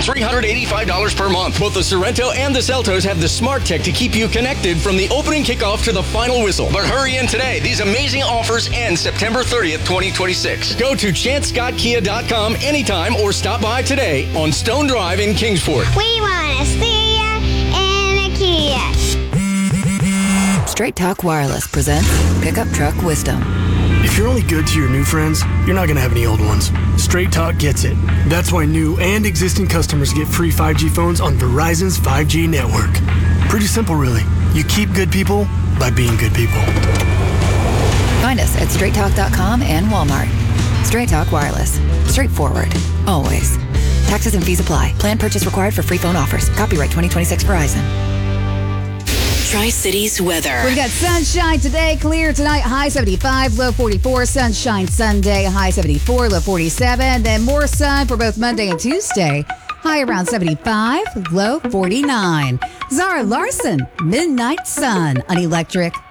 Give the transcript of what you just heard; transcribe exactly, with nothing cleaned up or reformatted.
three hundred eighty-five dollars per month. Both the Sorrento and the Seltos have the smart tech to keep you connected from the opening kickoff to the final whistle. But hurry in today. These amazing offers end September thirtieth, twenty twenty-six. Go to chance scott kia dot com anytime or stop by today on Stone Drive in Kingsport. We want to see ya in a Kia. Straight Talk Wireless presents Pickup Truck Wisdom. If you're only good to your new friends, you're not going to have any old ones. Straight Talk gets it. That's why new and existing customers get free five G phones on Verizon's five G network. Pretty simple, really. You keep good people by being good people. Find us at straight talk dot com and Walmart. Straight Talk Wireless. Straightforward. Always. Taxes and fees apply. Plan purchase required for free phone offers. Copyright twenty twenty-six Verizon. Tri-Cities weather. We've got sunshine today, clear tonight, high seventy-five, low forty-four. Sunshine Sunday, high seventy-four, low forty-seven. Then more sun for both Monday and Tuesday, high around seventy-five, low forty-nine. Zara Larson, Midnight Sun on Electric